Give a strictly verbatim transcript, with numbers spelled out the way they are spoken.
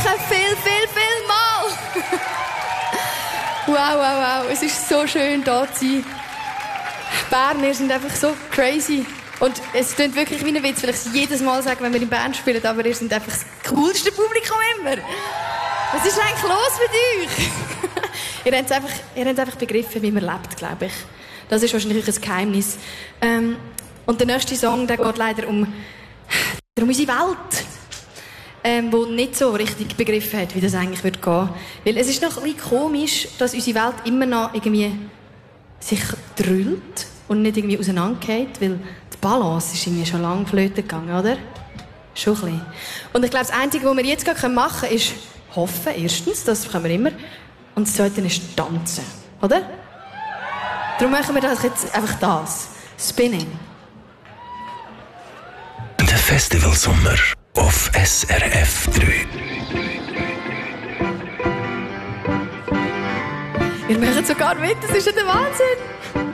Danke viel, viel, viel mal. Wow, wow, wow. Es ist so schön, hier zu sein. Bern, wir sind einfach so crazy. Und es klingt wirklich wie ein Witz, weil ich es jedes Mal sage, wenn wir in Bern spielen, aber ihr seid einfach das coolste Publikum immer. Was ist eigentlich los mit euch? ihr habt es einfach, ihr habt einfach begriffen, wie man lebt, glaube ich. Das ist wahrscheinlich ein Geheimnis. Ähm, und der nächste Song, der geht leider um, um unsere Welt. Ähm, wo nicht so richtig begriffen hat, wie das eigentlich wird gehen. Weil es ist noch ein bisschen komisch, dass unsere Welt immer noch irgendwie sich drüllt und nicht irgendwie auseinandergeht, weil die Balance ist irgendwie schon lange flöten gegangen, oder? Schon ein bisschen. Und ich glaube, das Einzige, was wir jetzt gerade machen können, ist hoffen, erstens, das können wir immer, und das Zweite ist tanzen, oder? Darum machen wir das jetzt einfach das. Spinning. Der Festivalsommer auf S R F drei. Wir machen sogar mit, das ist ja der Wahnsinn.